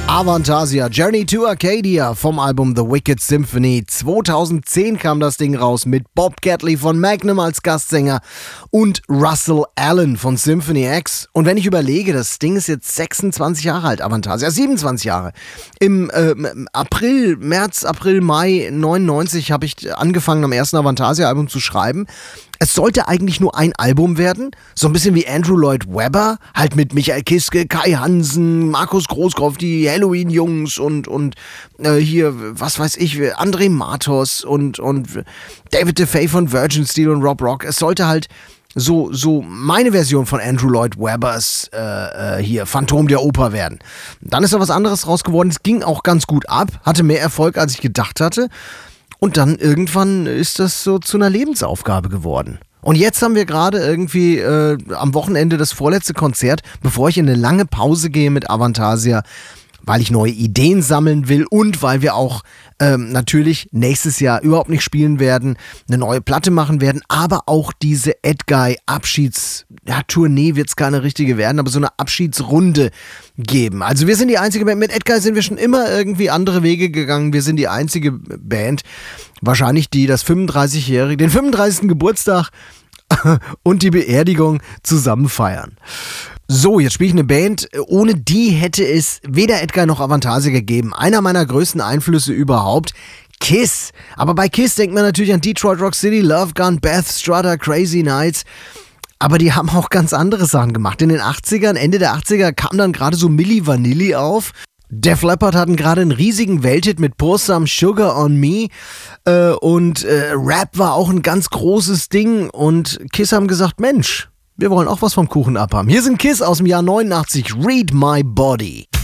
Avantasia, Journey to Arcadia vom Album The Wicked Symphony. 2010 kam das Ding raus mit Bob Catley von Magnum als Gastsänger und Russell Allen von Symphony X. Und wenn ich überlege, das Ding ist jetzt 26 Jahre alt, Avantasia, 27 Jahre. Im März, April, Mai 99 habe ich angefangen, am ersten Avantasia-Album zu schreiben. Es sollte eigentlich nur ein Album werden, so ein bisschen wie Andrew Lloyd Webber, halt mit Michael Kiske, Kai Hansen, Markus Großkopf, die Halloween-Jungs und hier, was weiß ich, André Matos und David DeFay von Virgin Steel und Rob Rock. Es sollte halt so meine Version von Andrew Lloyd Webbers hier, Phantom der Oper werden. Dann ist da was anderes raus geworden, es ging auch ganz gut ab, hatte mehr Erfolg, als ich gedacht hatte. Und dann irgendwann ist das so zu einer Lebensaufgabe geworden. Und jetzt haben wir gerade irgendwie am Wochenende das vorletzte Konzert, bevor ich in eine lange Pause gehe mit Avantasia, weil ich neue Ideen sammeln will und weil wir auch natürlich nächstes Jahr überhaupt nicht spielen werden, eine neue Platte machen werden, aber auch diese Tournee wird es keine richtige werden, aber so eine Abschiedsrunde geben. Also wir sind die einzige Band, mit Edguy sind wir schon immer irgendwie andere Wege gegangen, wir sind die einzige Band, wahrscheinlich die den 35. Geburtstag und die Beerdigung zusammen feiern. So, jetzt spiele ich eine Band, ohne die hätte es weder Edguy noch Avantasia gegeben. Einer meiner größten Einflüsse überhaupt, Kiss. Aber bei Kiss denkt man natürlich an Detroit Rock City, Love Gun, Beth Strutter, Crazy Nights. Aber die haben auch ganz andere Sachen gemacht. In den 80ern, Ende der 80er kam dann gerade so Milli Vanilli auf. Def Leppard hatten gerade einen riesigen Welthit mit Pour Some Sugar on Me und Rap war auch ein ganz großes Ding und Kiss haben gesagt, Mensch, wir wollen auch was vom Kuchen abhaben. Hier sind Kiss aus dem Jahr 89, Read My Body.